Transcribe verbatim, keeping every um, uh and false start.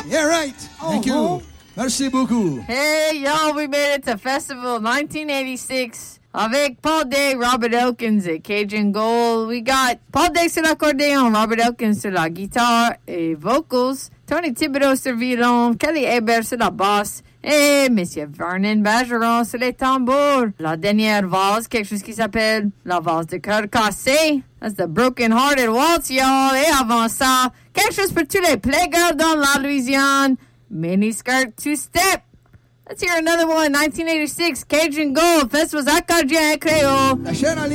Yeah, right. Thank Uh-huh. you. Merci beaucoup. Hey, y'all, we made it to Festival nineteen eighty-six avec Paul Day, Robert Elkins et Cajun Gold. We got Paul Day sur l'accordéon, Robert Elkins sur la guitare et vocals, Tony Thibodeau sur violon, Kelly Hebert sur la basse et Monsieur Vernon Bergeron sur les tambours. La dernière valse, quelque chose qui s'appelle la valse de cœur cassé. That's the Broken Hearted Waltz, y'all. Et avant ça, quelque chose pour tous les playgirls dans la Louisiane. Mini skirt two-step. Let's hear another one. nineteen eighty-six, Cajun Gold. Festival's Accordion et Creole. La chaîne en